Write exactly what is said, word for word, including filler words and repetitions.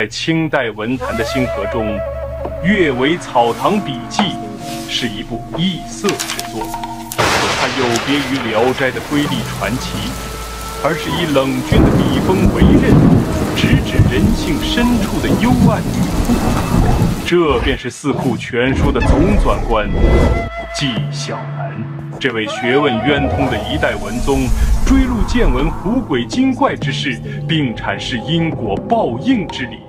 在清代文坛的星河中，《阅微草堂笔记》是一部异色之作。它有别于《聊斋》的瑰丽传奇，而是以冷峻的笔锋为刃，直指人性深处的幽暗与苦。这便是《四库全书》的总纂官纪晓岚。这位学问渊通的一代文宗，追录见闻狐鬼精怪之事，并阐释因果报应之理，